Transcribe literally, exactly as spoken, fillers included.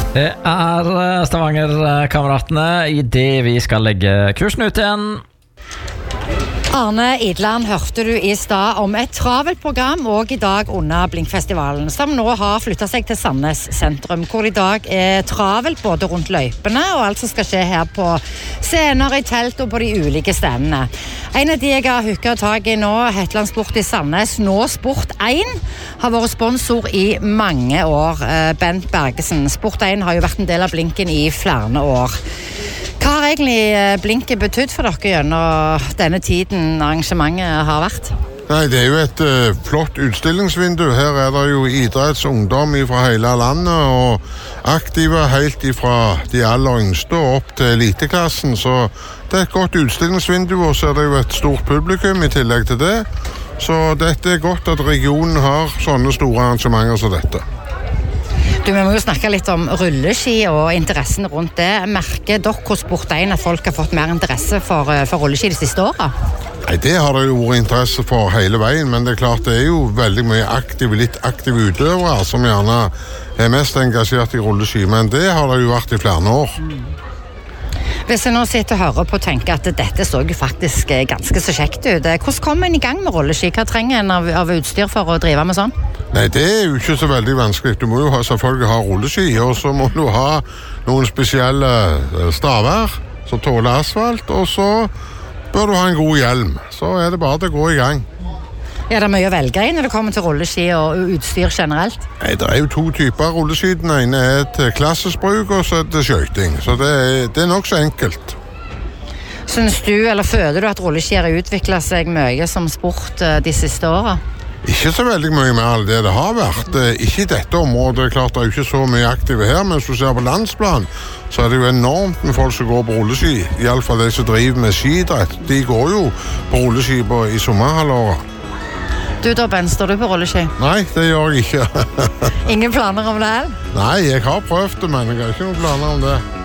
Det er Stavanger-kameratene I det vi skal legge kursen ut igjen. Arne Idland hørte du I stad om et travelt program og I dag under Blinkfestivalen, som nå har flyttet seg til Sandnes sentrum, hvor I dag er travelt både rundt løypene og alt som skal skje her på scener, I telt og på de ulike stedene. En av de jeg har hukket tak I nå, Hetland Sport I Sandnes, nå Sport én, har vært sponsor I mange år. Bent Bergesen, Sport én har jo vært en del av Blinken I flere år. Hva har egentlig Blinken betydd for dere gjennom denne tiden arrangementet har vært? Nei, det er jo et uh, flott utstillingsvindu. Her er det jo idrettsungdom fra hele landet, og aktive helt fra de aller yngste og opp til eliteklassen. Så det er et godt utstillingsvindu, og så er det jo et stort publikum I tillegg til det. Så dette er godt at regionen har sånne store arrangementer som dette. Du, vi må jo snakke litt om rulleski og interessen rundt det. Merker dere hos Sport én at folk har fått mer interesse for, for rulleski de siste årene? Nei, det har det jo vært interesse for hele veien, men det er klart det er jo veldig mye aktive, litt aktive utøvere som gjerne er mest engasjert I rulleski, men det har det jo vært I flere år. Mm. Hvis jeg nå sitter og hører på og tenker at dette så jo faktisk ganske så kjekt ut, hvordan kommer en I gang med rulleski? Hva trenger en av, av utstyr for å drive med sånn? Nei, det er jo ikke så veldig vanskelig. Du må jo ha, selvfølgelig ha rulleski, og så må du ha noen spesielle staver som tåler asfalt, og så bør du ha en god hjelm. Så er det bare til å gå I gang. Er det mye å velge I når det kommer til rulleski og utstyr generelt? Nei, det er jo to typer rulleski. Den ene er til klassisk bruk, og så er det skøyting. Så det er, det er nok så enkelt. Synes du, eller føler du at rulleski har utviklet seg mye som sport de siste årene? Ikke så veldig mye mer enn det det har vært. Ikke I dette området, klart det er jo ikke så mye aktive her, men hvis du ser på landsplan, så er det jo enormt med folk som går på rulleski. I alle fall de som driver med skidrett. De går jo på rulleski på, I sommerhalvåret. Du da, Ben, står du på rulleski? Nei, det gjør jeg ikke. Ingen planer om det? Nei, jeg har prøvd det, men jeg har ikke noen planer om det.